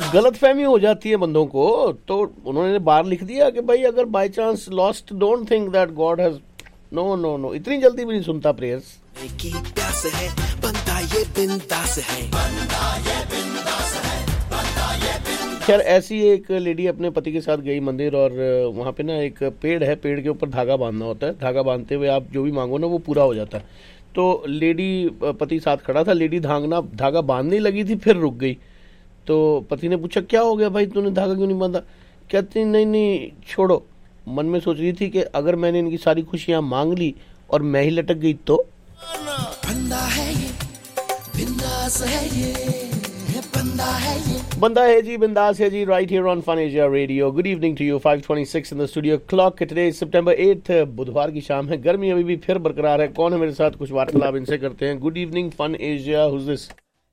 गलतफहमी हो जाती है बंदों को, तो उन्होंने बाहर लिख दिया कि भाई अगर by chance lost, don't think that God has, no no no, इतनी जल्दी भी नहीं सुनता प्रेयर्स। की प्यास है, बंदा ये बिंदास है, बंदा ये बिंदास है, बंदा ये बिंदास। खैर ऐसी एक लेडी अपने पति के साथ गई मंदिर, और वहाँ पे ना एक पेड़ है, पेड़ के ऊपर धागा बांधना होता है, धागा बांधते हुए आप जो भी मांगो ना वो पूरा हो जाता है। तो लेडी, पति साथ खड़ा था, लेडी धागा बांधने लगी थी, फिर रुक गई। तो पति ने पूछा क्या हो गया भाई, तूने धागा क्यों नहीं बांधा? कहती नहीं नहीं छोड़ो, मन में सोच रही थी कि अगर मैंने इनकी सारी खुशियां मांग ली और मैं ही लटक गई तो। बंदा है ये, बिंदास है ये, बंदा है ये, बंदा है जी, बिंदास है जी, right here on fun Asia radio. Good evening to you, 5:26 in the studio clock. Today सितंबर 8, बुधवार की शाम है, गर्मी अभी भी फिर बरकरार है। कौन है मेरे साथ, कुछ वार्तालाप इनसे करते हैं। Good evening fun Asia, who's this?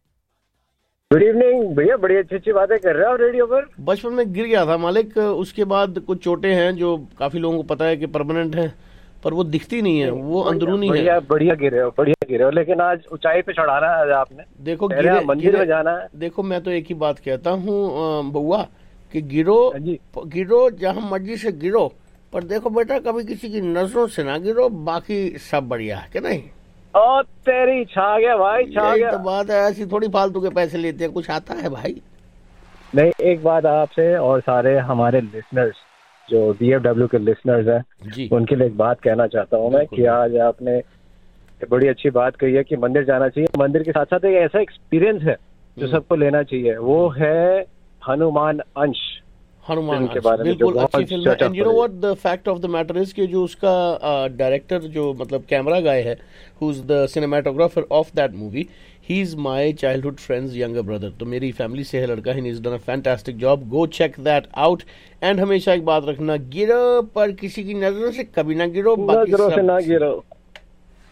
Good evening भैया, बड़ी अच्छी अच्छी बातें कर रहे हो रेडियो पर। बचपन में गिर गया था मालिक, उसके बाद कुछ चोटें हैं जो काफी लोगों को पता है कि परमानेंट हैं, पर वो दिखती नहीं है, वो अंदरुनी है। बढ़िया गिरे हो, बढ़िया गिरे हो, लेकिन आज ऊंचाई पे चढ़ाना है आपने। देखो मंदिर में जाना है। देखो मैं तो एक ही बात कहता हूँ बउआ, कि गिरो जहाँ मर्जी से गिरो, पर देखो बेटा कभी किसी की नजरों से ना गिरो, बाकी सब बढ़िया है कि नहीं? ओ तेरी छा गया भाई, छा गया। तो बात है, ऐसी थोड़ी फालतू के पैसे लेते हैं, कुछ आता है भाई। नहीं, एक बात आपसे और सारे हमारे लिसनर्स जो VFW के लिसनर्स हैं उनके लिए एक बात कहना चाहता हूँ मैं, कि आज आपने बड़ी अच्छी बात कही है कि मंदिर जाना चाहिए। मंदिर के साथ साथ एक ऐसा एक्सपीरियंस है जो सबको लेना चाहिए, वो है हनुमान अंश। हनुमान के बारे में बिल्कुल अच्छी फिल्म है। And you know what the fact of the matter is कि जो उसका डायरेक्टर, जो मतलब कैमरा गाय है, who is the cinematographer of that movie, he is my childhood friends younger brother. तो मेरी फैमिली से है लड़का, he is done a fantastic job, go check that out. And हमेशा एक बात रखना, गिरो पर किसी की नजरों से कभी ना गिरो, बाकी नजरों से ना गिरो,